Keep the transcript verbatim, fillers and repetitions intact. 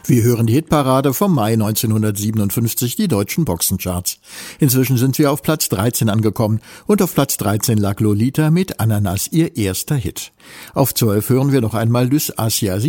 Wir hören die Hitparade vom Mai neunzehnhundertsiebenundfünfzig, die deutschen Boxencharts. Inzwischen sind wir auf Platz dreizehn angekommen und auf Platz dreizehn lag Lolita mit Ananas, ihr erster Hit. Auf zwölf hören wir noch einmal Lys Assia.